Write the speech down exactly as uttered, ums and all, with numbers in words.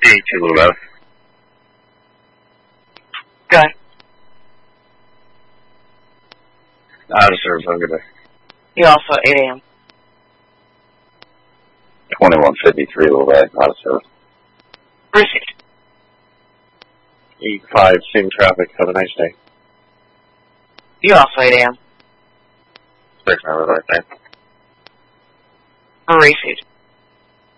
eight two Lula. Go ahead. Out of service, have a good day. You also eight A M. twenty-one fifty-three Lula, out of service. Received. eight five, same traffic, have a nice day. You also eight A M. Six, have a nice day. Received.